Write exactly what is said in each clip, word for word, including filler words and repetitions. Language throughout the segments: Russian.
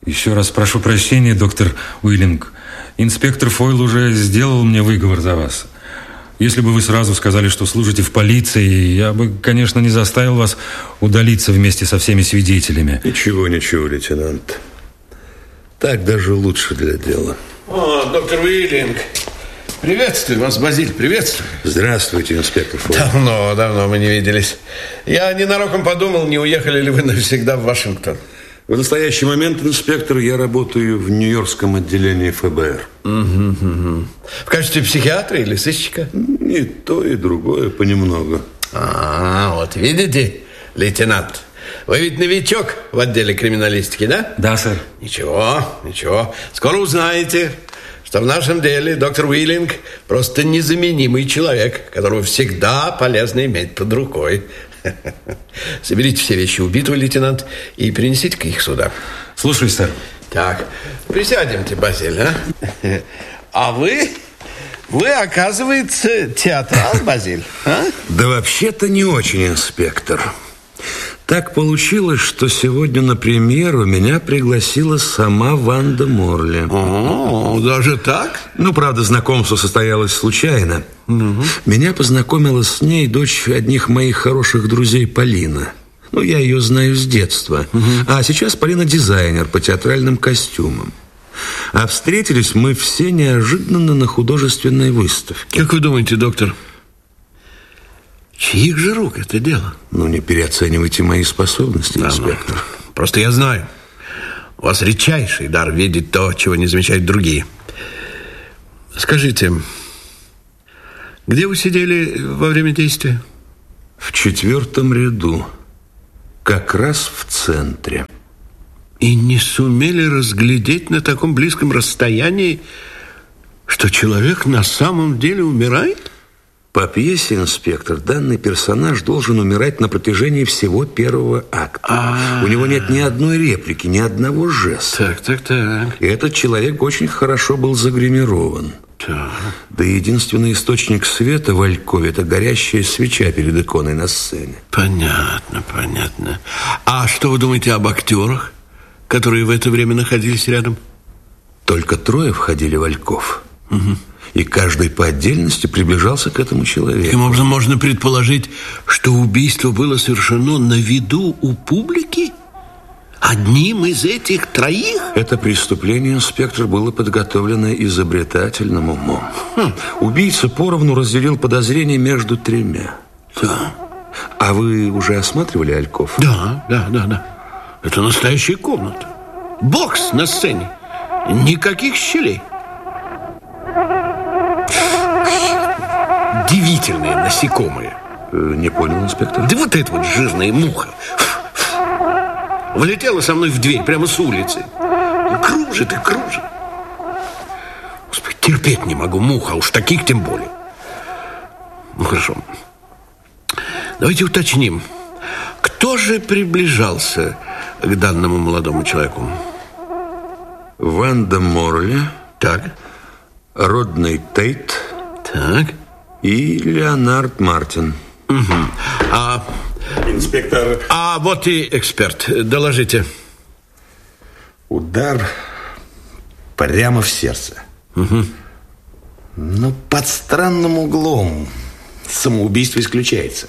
Еще раз прошу прощения, доктор Уиллинг. Инспектор Фойл уже сделал мне выговор за вас. Если бы вы сразу сказали, что служите в полиции, я бы, конечно, не заставил вас удалиться вместе со всеми свидетелями. Ничего, ничего, лейтенант. Так даже лучше для дела. О, доктор Уиллинг. Приветствую вас, Базиль, приветствую. Здравствуйте, инспектор Фойл. Давно, давно мы не виделись. Я ненароком подумал, не уехали ли вы навсегда в Вашингтон. В настоящий момент, инспектор, я работаю в Нью-Йоркском отделении эф бэ эр. Угу, угу. В качестве психиатра или сыщика? И то, и другое понемногу. А, вот видите, лейтенант, вы ведь новичок в отделе криминалистики, да? Да, сэр. Ничего, ничего. Скоро узнаете, что в нашем деле доктор Уиллинг просто незаменимый человек, которого всегда полезно иметь под рукой. Соберите все вещи убитого, лейтенант, и принесите-ка их сюда. Слушаюсь, сэр. Так, присядемте, Базиль, а? А вы, вы, оказывается, театрал, Базиль, а? Да вообще-то не очень, инспектор. Так получилось, что сегодня на премьеру меня пригласила сама Ванда Морли. О, даже так? Ну, правда, знакомство состоялось случайно. Угу. Меня познакомила с ней дочь одних моих хороших друзей Полина. Ну, я ее знаю с детства. Угу. А сейчас Полина дизайнер по театральным костюмам. А встретились мы все неожиданно на художественной выставке. Как вы думаете, доктор, чьих же рук это дело? Ну, не переоценивайте мои способности, да, инспектор. Ну, просто я знаю, у вас редчайший дар видеть то, чего не замечают другие. Скажите, где вы сидели во время действия? В четвертом ряду, как раз в центре. И не сумели разглядеть на таком близком расстоянии, что человек на самом деле умирает? По пьесе, инспектор, данный персонаж должен умирать на протяжении всего первого акта. А-а-а. У него нет ни одной реплики, ни одного жеста. Так, так, так. И этот человек очень хорошо был загримирован. Так. Да и единственный источник света в алькове – это горящая свеча перед иконой на сцене. Понятно, понятно. А что вы думаете об актерах, которые в это время находились рядом? Только трое входили в альков. Угу. И каждый по отдельности приближался к этому человеку. Таким образом, можно предположить, что убийство было совершено на виду у публики? Одним из этих троих? Это преступление, инспектор, было подготовлено изобретательным умом. Хм. Убийца поровну разделил подозрения между тремя. Да. А вы уже осматривали альков? Да, да, да, да. Это настоящая комната. Бокс на сцене. Никаких щелей. Удивительные насекомые. э, Не понял, инспектор. Да вот эта вот жирная муха влетела со мной в дверь прямо с улицы. И кружит и кружит. Господи, терпеть не могу мух, а уж таких тем более. Ну хорошо. Давайте уточним, кто же приближался к данному молодому человеку? Ванда Морли. Так. Родней Тейт. Так. И Леонард Мартин. Угу. А... Инспектор... А вот и эксперт. Доложите. Удар прямо в сердце. Угу. Но под странным углом. Самоубийство исключается.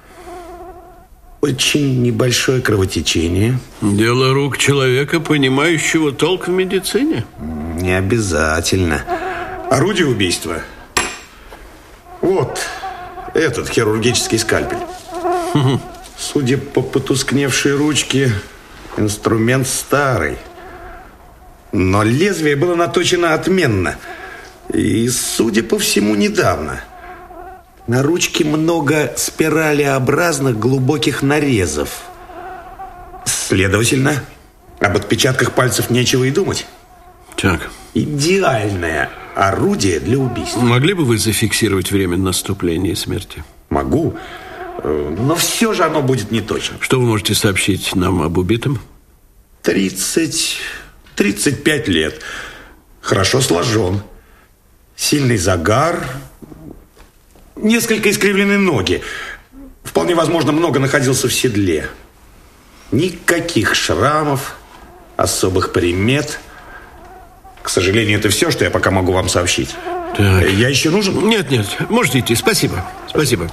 Очень небольшое кровотечение. Дело рук человека, понимающего толк в медицине. Не обязательно. Орудие убийства. Вот этот хирургический скальпель. Угу. Судя по потускневшей ручке, инструмент старый. Но лезвие было наточено отменно. И, судя по всему, недавно. На ручке много спиралеобразных глубоких нарезов. Следовательно, об отпечатках пальцев нечего и думать. Так. Идеальное орудие для убийства. Могли бы вы зафиксировать время наступления смерти? Могу, но все же оно будет неточно. Что вы можете сообщить нам об убитом? Тридцать, тридцать пять лет. Хорошо сложен. Сильный загар. Несколько искривлены ноги. Вполне возможно, много находился в седле. Никаких шрамов, особых примет. К сожалению, это все, что я пока могу вам сообщить. Так. Я еще нужен? Нет, нет, можете идти. Спасибо. Спасибо.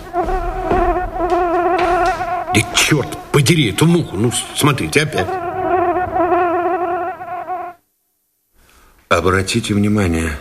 Да черт подери эту муху. Ну, смотрите, опять. Обратите внимание.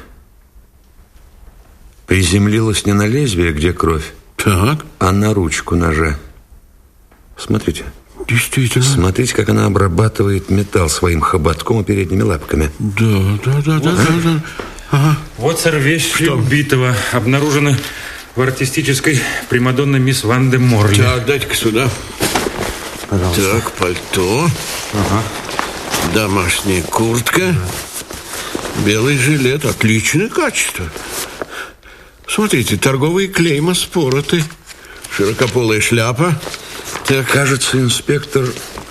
Приземлилась не на лезвие, где кровь, так, а на ручку ножа. Смотрите. Действительно. Смотрите, как она обрабатывает металл своим хоботком и передними лапками. Да, да, да, да, да, да. Ага. Вот, сэр, вещи Что? убитого обнаружены в артистической примадонне мисс Ван де Морли. Так, дайте-ка сюда. Пожалуйста. Так, пальто. Ага. Домашняя куртка. Белый жилет. Отличное качество. Смотрите, торговые клейма спороты. Широкополая шляпа. Так. Кажется, инспектор,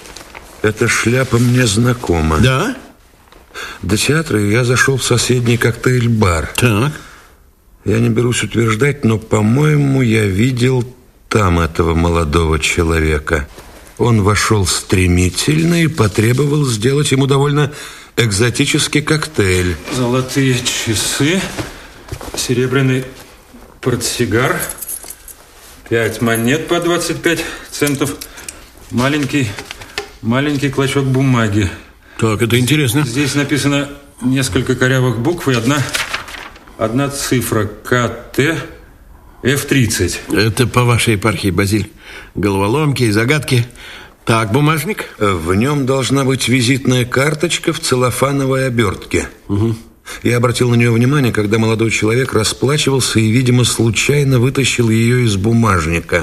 эта шляпа мне знакома. Да? До театра я зашел в соседний коктейль-бар. Так. Я не берусь утверждать, но, по-моему, я видел там этого молодого человека. Он вошел стремительно и потребовал сделать ему довольно экзотический коктейль. Золотые часы, серебряный портсигар, пять монет по двадцать пять центов, маленький, маленький клочок бумаги. Так, это интересно. Здесь написано несколько корявых букв и одна, одна цифра КТ эф тридцать. Это по вашей епархии, Базиль. Головоломки и загадки. Так, бумажник. В нем должна быть визитная карточка в целлофановой обертке. Угу. Я обратил на нее внимание, когда молодой человек расплачивался и, видимо, случайно вытащил ее из бумажника.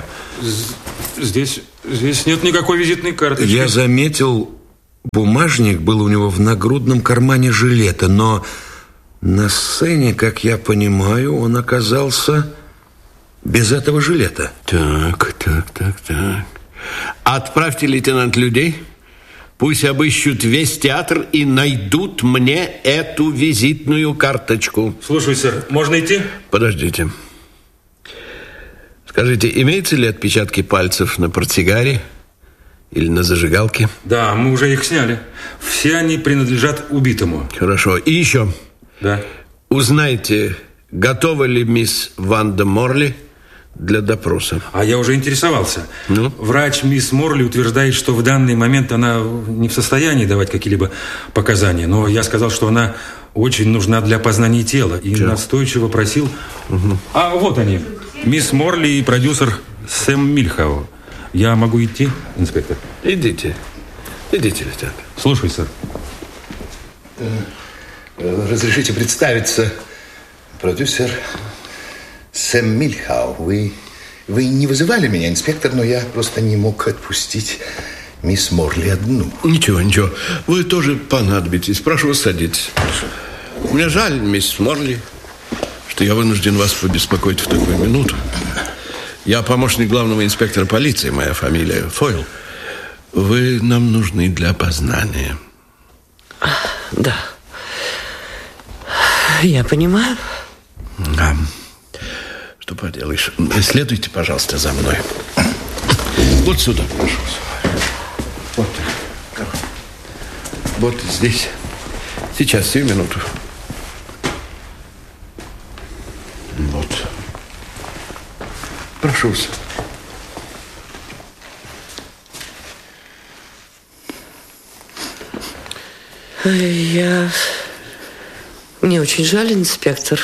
Здесь, здесь нет никакой визитной карточки. Я заметил, бумажник был у него в нагрудном кармане жилета, но на сцене, как я понимаю, он оказался без этого жилета. Так, так, так, так. Отправьте, лейтенант, людей. Пусть обыщут весь театр и найдут мне эту визитную карточку. Слушай, сэр, можно идти? Подождите. Скажите, имеются ли отпечатки пальцев на портсигаре или на зажигалке? Да, мы уже их сняли. Все они принадлежат убитому. Хорошо. И еще. Да. Узнайте, готова ли мисс Ван де Морли для допроса. А я уже интересовался. Ну? Врач мисс Морли утверждает, что в данный момент она не в состоянии давать какие-либо показания. Но я сказал, что она очень нужна для опознания тела. И Че? настойчиво просил... Угу. А вот они. Мисс Морли и продюсер Сэм Мильхау. Я могу идти, инспектор? Идите. Идите, лейтенант. Слушай, сэр. Разрешите представиться. Продюсер Сэм Мильхау. Вы, вы не вызывали меня, инспектор, но я просто не мог отпустить мисс Морли одну. Ничего, ничего. Вы тоже понадобитесь. Прошу вас, садитесь. Мне жаль, мисс Морли, что я вынужден вас побеспокоить в такую минуту. Я помощник главного инспектора полиции, моя фамилия Фойл. Вы нам нужны для опознания. Да. Я понимаю. Да. Что поделаешь. Следуйте, пожалуйста, за мной. Вот сюда, прошу. Вот. Вот здесь. Сейчас, сию минуту. Вот. Прошу вас. Я... Мне очень жаль, инспектор.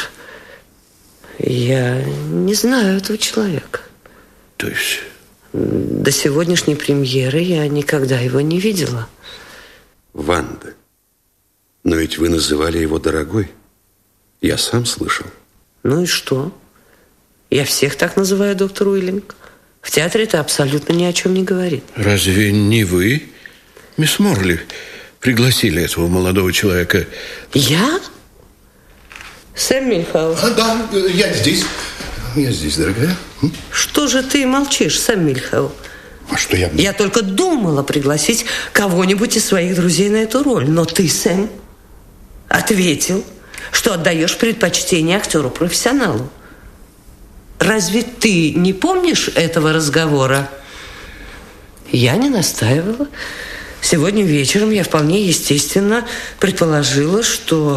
Я не знаю этого человека. То есть? До сегодняшней премьеры я никогда его не видела. Ванда, но ведь вы называли его дорогой. Я сам слышал. Ну и что? Я всех так называю, доктор Уиллинг. В театре это абсолютно ни о чем не говорит. Разве не вы, мисс Морли, пригласили этого молодого человека? Я? Сэм Мильхау. А, да, я здесь. Я здесь, дорогая. М? Что же ты молчишь, Сэм Мильхау? А что я... Я только думала пригласить кого-нибудь из своих друзей на эту роль. Но ты, Сэм, ответил, что отдаешь предпочтение актеру-профессионалу. Разве ты не помнишь этого разговора? Я не настаивала. сегодня вечером я вполне естественно предположила, что...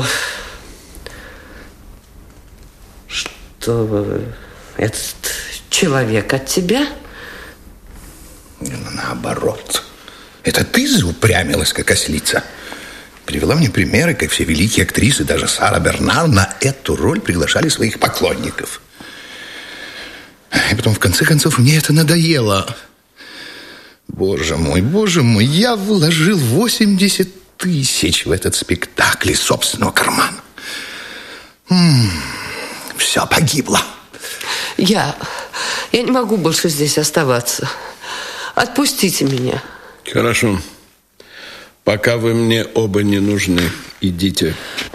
что этот человек от тебя... Наоборот. Это ты заупрямилась, как ослица. Привела мне примеры, как все великие актрисы, даже Сара Бернар, на эту роль приглашали своих поклонников. И потом, в конце концов, мне это надоело. Боже мой, боже мой, я вложил восемьдесят тысяч в этот спектакль из собственного кармана. М-м, все погибло. Я... я не могу больше здесь оставаться. Отпустите меня. Хорошо. Пока вы мне оба не нужны, идите.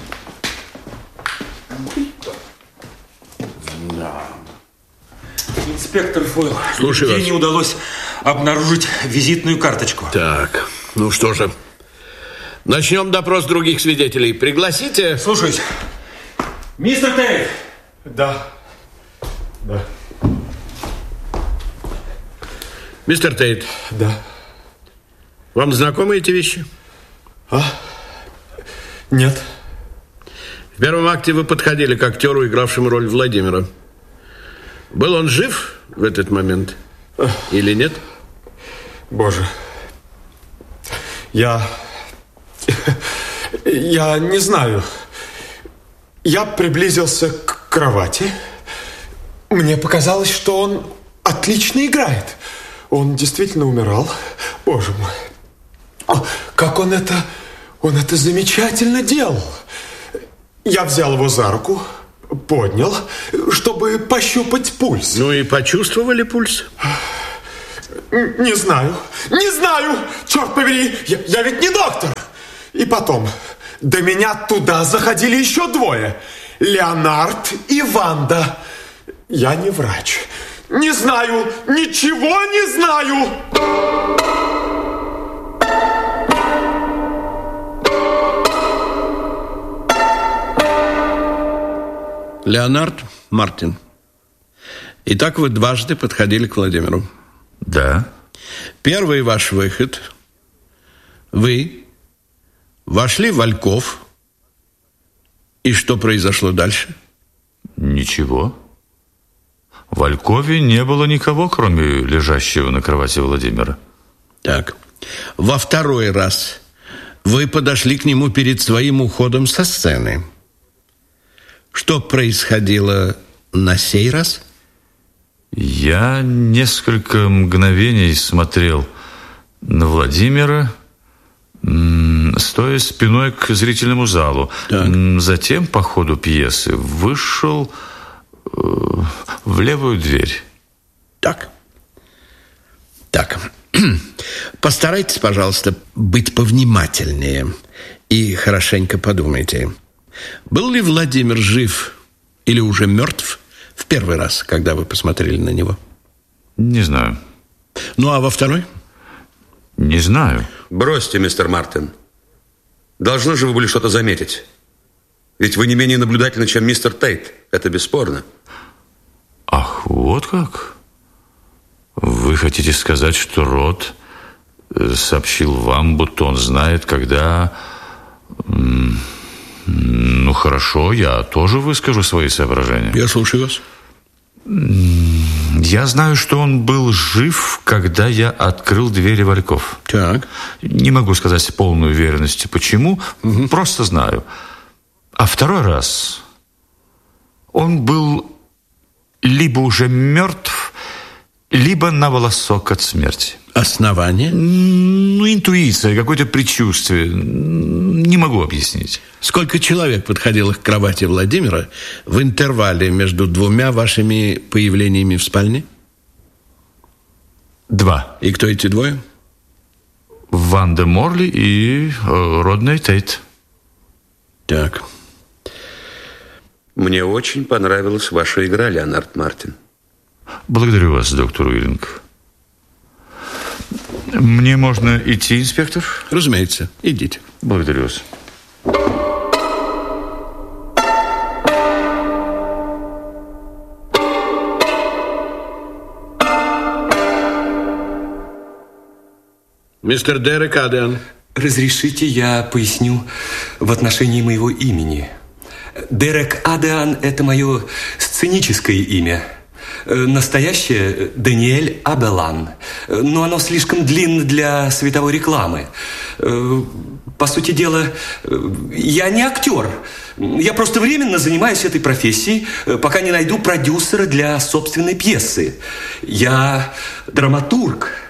Да. Инспектор Фойл, слушай вас. Мне не удалось обнаружить визитную карточку. Так, ну что же. Начнем допрос других свидетелей. Пригласите. Слушаюсь. Мистер Тейт. Да. Да. Мистер Тейт. Да. Вам знакомы эти вещи? А? Нет. В первом акте вы подходили к актеру, игравшему роль Владимира. Был он жив в этот момент или нет? Боже. Я... Я не знаю. Я приблизился к кровати. Мне показалось, что он отлично играет. Он действительно умирал. Боже мой. Как он это... Он это замечательно делал. Я взял его за руку, поднял, чтобы пощупать пульс. Ну и почувствовали пульс? Не знаю. Не знаю! Черт побери! Я, я ведь не доктор! И потом, до меня туда заходили еще двое. Леонард и Ванда. Я не врач. Не знаю! Ничего не знаю! Леонард Мартин. Итак, вы дважды подходили к Владимиру. Да. Первый ваш выход. Вы вошли в Вальков. И что произошло дальше? Ничего. В Валькове не было никого, кроме лежащего на кровати Владимира. Так. Во второй раз вы подошли к нему перед своим уходом со сцены. Что происходило на сей раз? Я несколько мгновений смотрел на Владимира, стоя спиной к зрительному залу. Так. Затем, по ходу пьесы, вышел в левую дверь. Так. Так. Постарайтесь, пожалуйста, быть повнимательнее и хорошенько подумайте. Был ли Владимир жив или уже мертв в первый раз, когда вы посмотрели на него? Не знаю. Ну, а во второй? Не знаю. Бросьте, мистер Мартин. Должны же вы были что-то заметить. Ведь вы не менее наблюдательны, чем мистер Тейт. Это бесспорно. Ах, вот как? Вы хотите сказать, что Рот сообщил вам, будто он знает, когда... Ну, хорошо, я тоже выскажу свои соображения. Я слушаю вас. Я знаю, что он был жив, когда я открыл двери Вальков. Так. Не могу сказать с полной уверенностью, почему, угу. Просто знаю. А второй раз он был либо уже мертв, либо на волосок от смерти. Основание? Ну, интуиция, какое-то предчувствие. Не могу объяснить. Сколько человек подходило к кровати Владимира в интервале между двумя вашими появлениями в спальне? Два. И кто эти двое? Ванда Морли и э, Родней Тейт. Так. Мне очень понравилась ваша игра, Леонард Мартин. Благодарю вас, доктор Уиллинг. Мне можно идти, инспектор? Разумеется, идите. Благодарю вас. Мистер Дерек Адриан. Разрешите, я поясню в отношении моего имени. Дерек Адриан – это мое сценическое имя. Настоящее – Даниэль Абелан. Но оно слишком длинно для световой рекламы. По сути дела, я не актер. Я просто временно занимаюсь этой профессией, пока не найду продюсера для собственной пьесы. Я драматург.